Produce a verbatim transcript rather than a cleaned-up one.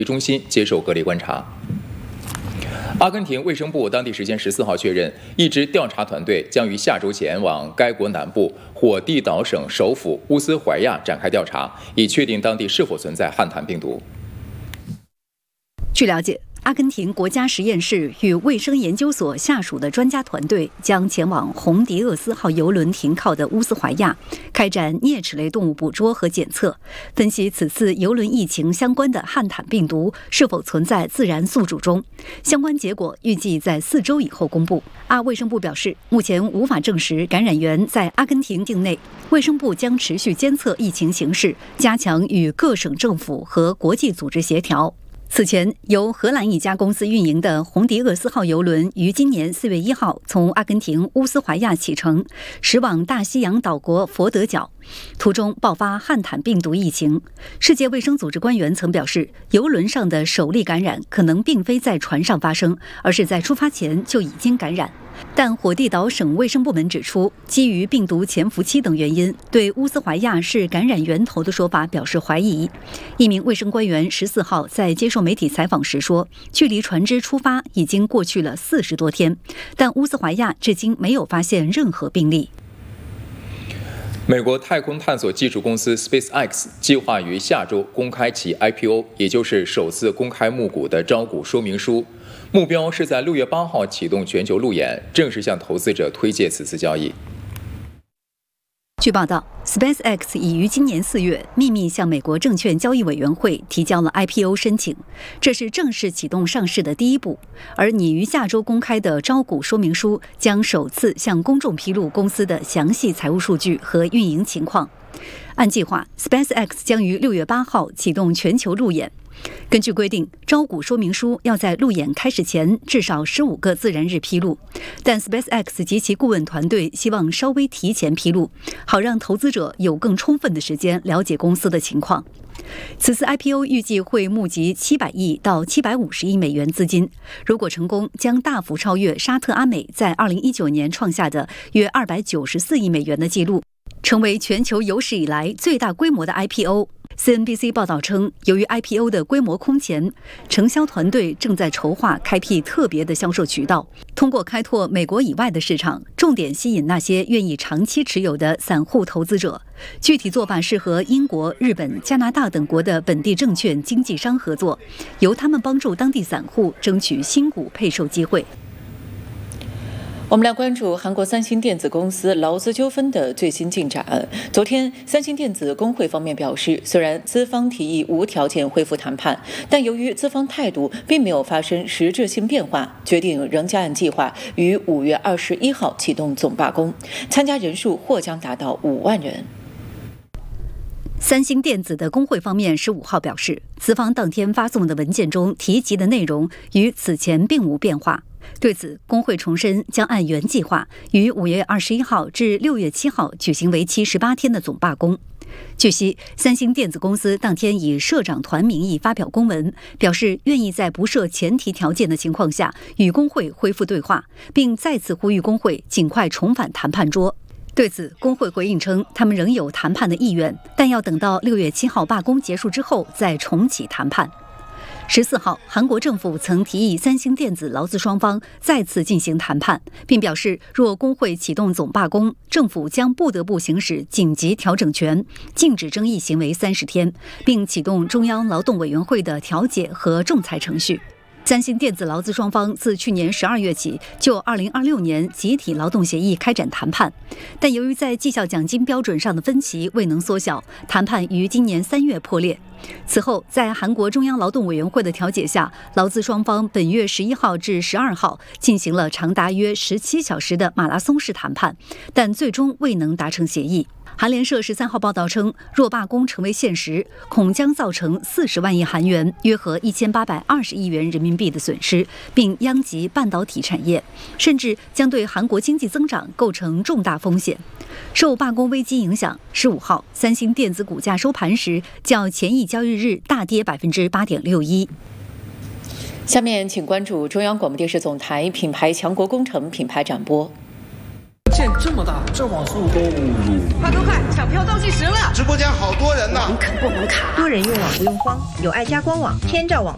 中心接受隔离观察。阿根廷卫生部当地时间十四号确认，一支调查团队将于下周前往该国南部火地岛省首府乌斯怀亚展开调查，以确定当地是否存在汉坦病毒。 据了解，阿根廷国家实验室与卫生研究所下属的专家团队将前往红迪厄斯号邮轮停靠的乌斯怀亚，开展啮齿类动物捕捉和检测，分析此次邮轮疫情相关的汉坦病毒是否存在自然宿主中。相关结果预计在四周以后公布。阿卫生部表示，目前无法证实感染源在阿根廷境内，卫生部将持续监测疫情形势，加强与各省政府和国际组织协调。此前，由荷兰一家公司运营的红迪厄斯号邮轮于今年四月一号从阿根廷乌斯怀亚启程，驶往大西洋岛国佛得角，途中爆发汉坦病毒疫情。世界卫生组织官员曾表示，邮轮上的首例感染可能并非在船上发生，而是在出发前就已经感染。但火地岛省卫生部门指出，基于病毒潜伏期等原因，对乌斯怀亚是感染源头的说法表示怀疑。一名卫生官员十四号在接受媒体采访时说，距离船只出发已经过去了四十多天，但乌斯怀亚至今没有发现任何病例。 美国太空探索技术公司 SpaceX 计划于下周公开其 I P O， 也就是首次公开募股的招股说明书，目标是在六月八号启动全球路演，正式向投资者推介此次交易。 据报道 ，SpaceX 已于今年四月秘密向美国证券交易委员会提交了 I P O 申请，这是正式启动上市的第一步。而拟于下周公开的招股说明书将首次向公众披露公司的详细财务数据和运营情况。按计划 ，SpaceX 将于六月八号启动全球路演。根据规定，招股说明书要在路演开始前至少十五个自然日披露，但 SpaceX 及其顾问团队希望稍微提前披露，好让投资者有更充分的时间了解公司的情况。此次 I P O 预计会募集七百亿到七百五十亿美元资金，如果成功，将大幅超越沙特阿美在二零一九年创下的约二百九十四亿美元的纪录，成为全球有史以来最大规模的 I P O。C N B C 报道称，由于 I P O 的规模空前，承销团队正在筹划开辟特别的销售渠道，通过开拓美国以外的市场，重点吸引那些愿意长期持有的散户投资者。具体做法是和英国、日本、加拿大等国的本地证券经纪商合作，由他们帮助当地散户争取新股配售机会。 我们来关注韩国三星电子公司劳资纠纷的最新进展。昨天，三星电子工会方面表示，虽然资方提议无条件恢复谈判，但由于资方态度并没有发生实质性变化，决定仍将按计划于五月二十一号启动总罢工，参加人数或将达到五万人。 三星电子的工会方面十五号表示，资方当天发送的文件中提及的内容与此前并无变化。对此，工会重申将按原计划于五月二十一号至六月七号举行为期十八天的总罢工。据悉，三星电子公司当天以社长团名义发表公文，表示愿意在不设前提条件的情况下与工会恢复对话，并再次呼吁工会尽快重返谈判桌。对此，工会回应称，他们仍有谈判的意愿，但要等到六月七号罢工结束之后再重启谈判。十四号，韩国政府曾提议三星电子劳资双方再次进行谈判，并表示，若工会启动总罢工，政府将不得不行使紧急调整权，禁止争议行为三十天，并启动中央劳动委员会的调解和仲裁程序。三星电子劳资双方自去年十二月起就二零二六年集体劳动协议开展谈判，但由于在绩效奖金标准上的分歧未能缩小，谈判于今年三月破裂。此后，在韩国中央劳动委员会的调解下，劳资双方本月十一号至十二号进行了长达约十七小时的马拉松式谈判，但最终未能达成协议。韩联社十三号报道称，若罢工成为现实，恐将造成四十万亿韩元（约合一千八百二十亿元人民币）的损失，并殃及半导体产业，甚至将对韩国经济增长构成重大风险。受罢工危机影响，十五号三星电子股价收盘时较前一交易日大跌百分之八点六一。 下面请关注中央广播电视总台品牌强国工程品牌展播。 见这么大，这网速都快快快，抢票倒计时了！ 直播间好多人呢， 门槛过门卡， 多人用网不用慌，有爱家官网、天照网